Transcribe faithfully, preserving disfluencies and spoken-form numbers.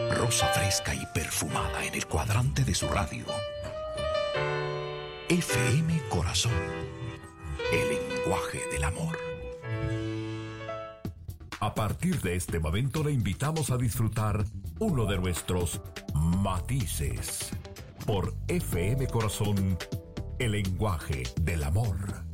Rosa fresca y perfumada en el cuadrante de su radio. F M Corazón. El lenguaje del amor. A partir de este momento le invitamos a disfrutar uno de nuestros matices por F M Corazón, el lenguaje del amor.